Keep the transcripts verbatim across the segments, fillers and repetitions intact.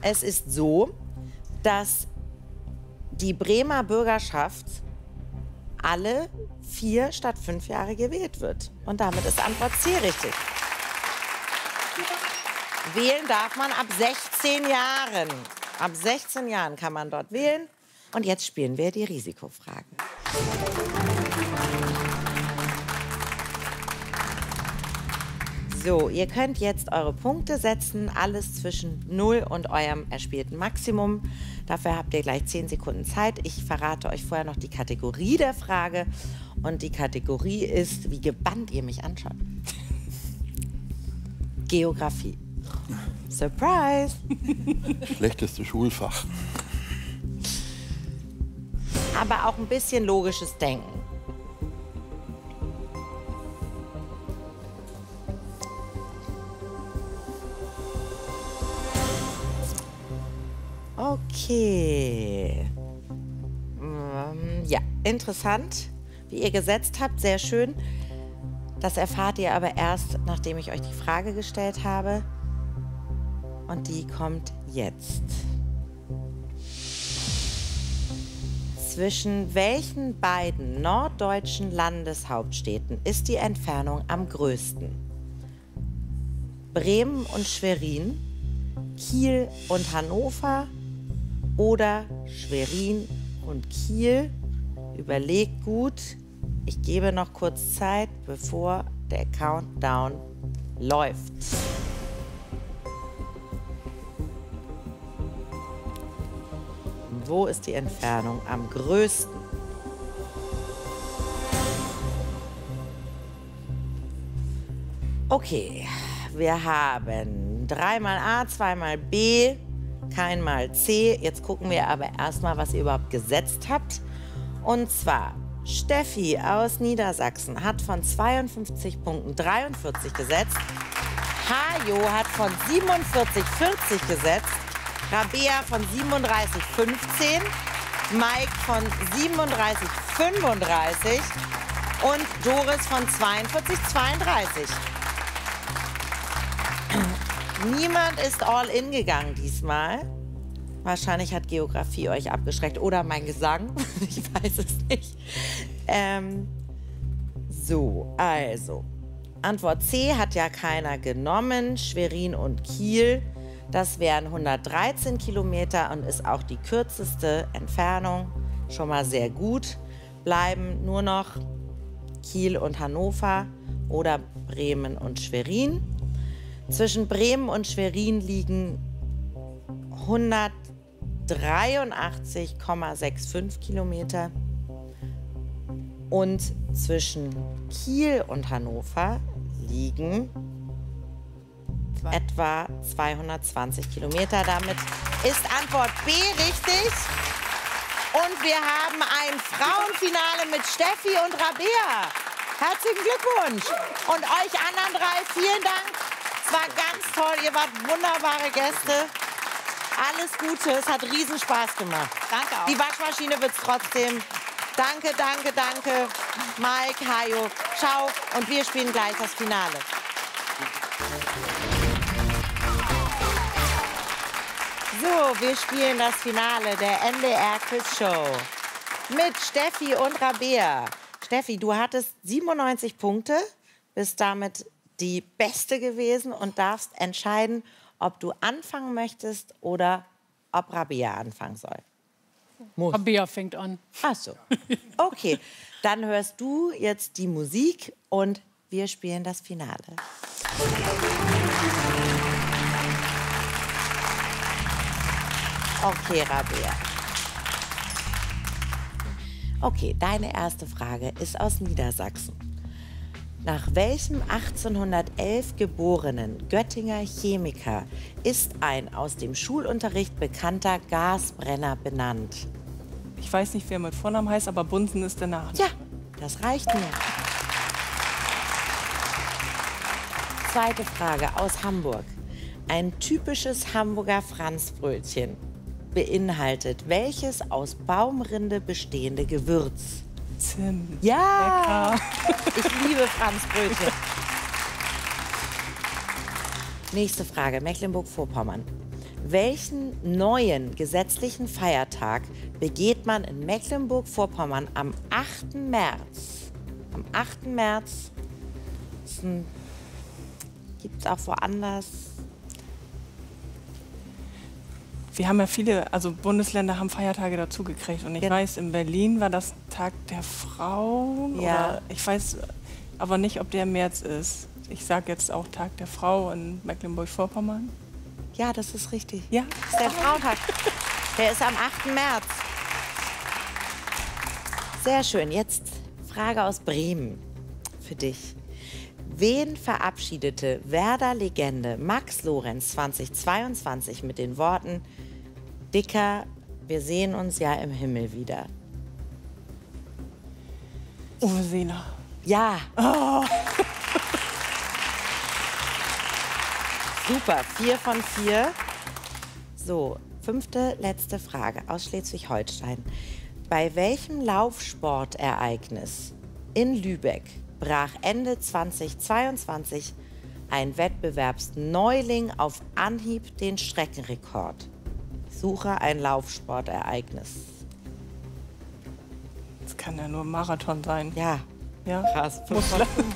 es ist so, dass die Bremer Bürgerschaft alle vier statt fünf Jahre gewählt wird. Und damit ist Antwort C richtig. Wählen darf man ab sechzehn Jahren. Ab sechzehn Jahren kann man dort wählen. Und jetzt spielen wir die Risikofragen. So, ihr könnt jetzt eure Punkte setzen, alles zwischen null und eurem erspielten Maximum. Dafür habt ihr gleich zehn Sekunden Zeit. Ich verrate euch vorher noch die Kategorie der Frage. Und die Kategorie ist, wie gebannt ihr mich anschaut. Geografie. Surprise! Schlechteste Schulfach. Aber auch ein bisschen logisches Denken. Okay. Ähm, ja, interessant, wie ihr gesetzt habt, sehr schön. Das erfahrt ihr aber erst, nachdem ich euch die Frage gestellt habe. Und die kommt jetzt. Zwischen welchen beiden norddeutschen Landeshauptstädten ist die Entfernung am größten? Bremen und Schwerin, Kiel und Hannover oder Schwerin und Kiel? Überlegt gut. Ich gebe noch kurz Zeit, bevor der Countdown läuft. Wo ist die Entfernung am größten? Okay, wir haben dreimal A, zweimal B, keinmal C. Jetzt gucken wir aber erstmal, was ihr überhaupt gesetzt habt. Und zwar, Steffi aus Niedersachsen hat von zweiundfünfzig Punkten dreiundvierzig gesetzt. Hajo hat von siebenundvierzig vierzig gesetzt. Rabea von siebenunddreißig fünfzehn. Mike von siebenunddreißig fünfunddreißig. Und Doris von zweiundvierzig zweiunddreißig. Niemand ist all in gegangen diesmal. Wahrscheinlich hat Geografie euch abgeschreckt. Oder mein Gesang. Ich weiß es nicht. Ähm, so, also. Antwort C hat ja keiner genommen. Schwerin und Kiel. Das wären hundertdreizehn Kilometer und ist auch die kürzeste Entfernung. Schon mal sehr gut. Bleiben nur noch Kiel und Hannover oder Bremen und Schwerin. Zwischen Bremen und Schwerin liegen hundertdreiundachtzig Komma fünfundsechzig Kilometer. Und zwischen Kiel und Hannover liegen Zwei. etwa zweihundertzwanzig Kilometer. Damit ist Antwort B richtig. Und wir haben ein Frauenfinale mit Steffi und Rabea. Herzlichen Glückwunsch. Und euch anderen drei, vielen Dank. Es war ganz toll. Ihr wart wunderbare Gäste. Alles Gute. Es hat riesen Spaß gemacht. Danke auch. Die Waschmaschine wird es trotzdem. Danke, danke, danke. Mike, Hajo, ciao. Und wir spielen gleich das Finale. So, wir spielen das Finale der N D R Quiz Show mit Steffi und Rabea. Steffi, du hattest siebenundneunzig Punkte, bist damit die Beste gewesen und darfst entscheiden, ob du anfangen möchtest oder ob Rabea anfangen soll. Muss. Rabea fängt an. Ach so. Okay, dann hörst du jetzt die Musik und wir spielen das Finale. Okay, Rabea. Okay, deine erste Frage ist aus Niedersachsen. Nach welchem achtzehnhundertelf geborenen Göttinger Chemiker ist ein aus dem Schulunterricht bekannter Gasbrenner benannt? Ich weiß nicht, wer mit Vornamen heißt, aber Bunsen ist der Nachname. Ja, das reicht mir. Zweite Frage aus Hamburg. Ein typisches Hamburger Franzbrötchen beinhaltet welches aus Baumrinde bestehende Gewürz? Zimt. Ja! Lecker. Ich liebe Franzbrötchen. Nächste Frage, Mecklenburg-Vorpommern. Welchen neuen gesetzlichen Feiertag begeht man in Mecklenburg-Vorpommern am achten März? Am achten März gibt es auch woanders. Wir haben ja viele, also Bundesländer haben Feiertage dazugekriegt. Und ich Ja. weiß, in Berlin war das Tag der Frau. Ja. Oder ich weiß aber nicht, ob der im März ist. Ich sage jetzt auch Tag der Frau in Mecklenburg-Vorpommern. Ja, das ist richtig. Ja? Das ist der Frauentag. Der ist am achten März. Sehr schön. Jetzt Frage aus Bremen für dich. Wen verabschiedete Werder-Legende Max Lorenz zweitausendzweiundzwanzig mit den Worten: Dicker, wir sehen uns ja im Himmel wieder? Uwe Seeler. Ja. Oh. Super, vier von vier. So, fünfte, letzte Frage aus Schleswig-Holstein. Bei welchem Laufsportereignis in Lübeck brach Ende zweitausendzweiundzwanzig ein Wettbewerbsneuling auf Anhieb den Streckenrekord? Ich suche ein Laufsportereignis. Das kann ja nur Marathon sein. Ja, Ja? krass. fünf von fünf.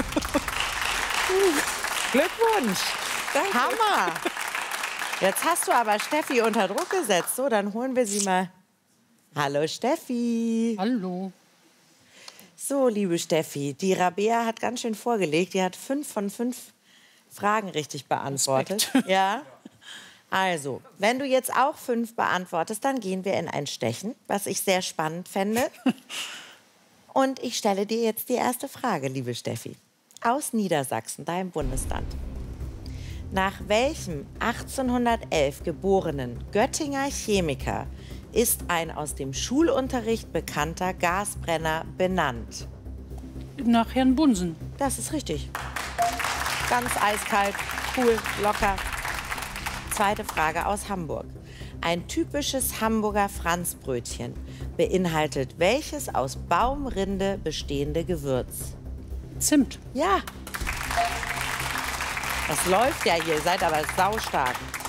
Glückwunsch. Danke. Hammer. Jetzt hast du aber Steffi unter Druck gesetzt. So, dann holen wir sie mal. Hallo Steffi. Hallo. So, liebe Steffi, die Rabea hat ganz schön vorgelegt. Die hat fünf von fünf Fragen richtig beantwortet. Respekt. Ja. Also, wenn du jetzt auch fünf beantwortest, dann gehen wir in ein Stechen, was ich sehr spannend fände. Und ich stelle dir jetzt die erste Frage, liebe Steffi. Aus Niedersachsen, deinem Bundesland. Nach welchem achtzehnhundertelf geborenen Göttinger Chemiker ist ein aus dem Schulunterricht bekannter Gasbrenner benannt? Nach Herrn Bunsen. Das ist richtig. Ganz eiskalt, cool, locker. Zweite Frage aus Hamburg. Ein typisches Hamburger Franzbrötchen beinhaltet welches aus Baumrinde bestehende Gewürz? Zimt. Ja. Das läuft ja hier, ihr seid aber saustark.